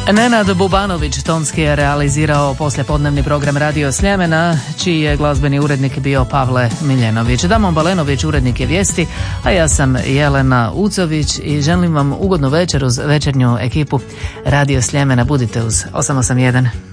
Nenad Bubanović tonski je realizirao poslijepodnevni program Radio Sljemena, čiji je glazbeni urednik bio Pavle Miljenović. Damon Balenović urednik je vijesti, a ja sam Jelena Ucović i želim vam ugodnu večer uz večernju ekipu Radio Sljemena. Budite uz 881.